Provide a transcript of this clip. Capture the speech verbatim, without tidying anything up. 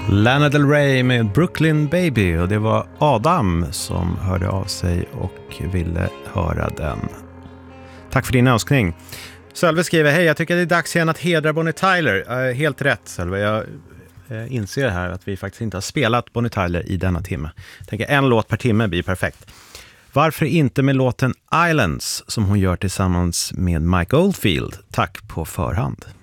Lana Del Rey med Brooklyn Baby, och det var Adam som hörde av sig och ville höra den. Tack för din önskning. Sölve skriver: hej, jag tycker det är dags igen att hedra Bonnie Tyler. Uh, helt rätt, Sölve. Jag uh, inser här att vi faktiskt inte har spelat Bonnie Tyler i denna timme. Jag tänker en låt per timme blir perfekt. Varför inte med låten Islands som hon gör tillsammans med Mike Oldfield? Tack på förhand.